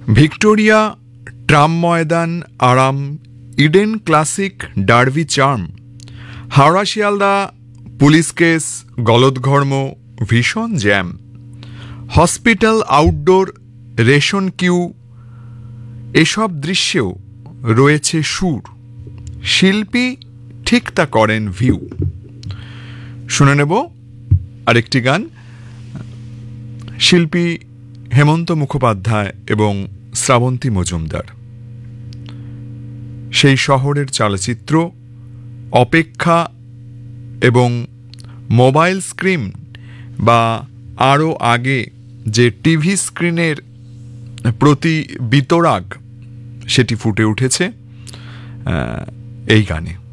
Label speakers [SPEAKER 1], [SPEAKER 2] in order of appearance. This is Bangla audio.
[SPEAKER 1] ভিক্টোরিয়া, ট্রাম ময়দান, আরাম, Eden classic, derby charm, Howrah Sealdah, police case, গলদঘর্ম, ভীষণ jam, hospital outdoor, ration Q, এসব দৃশ্যেও রয়েছে সুর। শিল্পী ঠিক তা করেন ভিউ। শুনে নেব আরেকটি গান, শিল্পী হেমন্ত মুখোপাধ্যায় এবং শ্রাবন্তী মজুমদার। সেই শহরের চলচ্চিত্র অপেক্ষা এবং মোবাইল স্ক্রিন বা আরও আগে যে টিভি স্ক্রিনের প্রতি বিতরাগ সেটি ফুটে উঠেছে এই গানে।